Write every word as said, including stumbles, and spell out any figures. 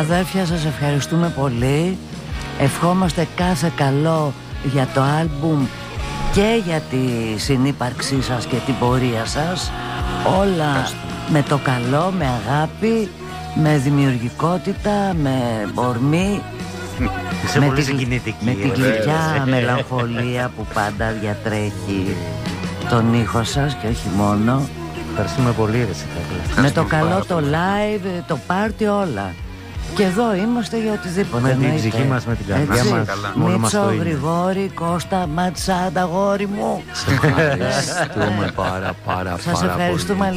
Αδέρφια, σας ευχαριστούμε πολύ. Ευχόμαστε κάθε καλό για το άλμπουμ και για τη συνύπαρξή σας και την πορεία σας. Όλα με το καλό, με αγάπη, με δημιουργικότητα, με ορμή, με, πολύ τη, με την γλυκιά μελαγχολία που πάντα διατρέχει τον ήχο σας και όχι μόνο. Ευχαριστούμε πολύ, ρε. Με το καλό, το live, το πάρτι, όλα. Και εδώ είμαστε για οτιδήποτε. Με την ψυχή μας, με την καρδιά μας. Μίτσο, Γρηγόρη, Κώστα, Ματσάντα, αγόρι μου. Σε ευχαριστούμε πάρα πάρα πάρα Σας ευχαριστούμε.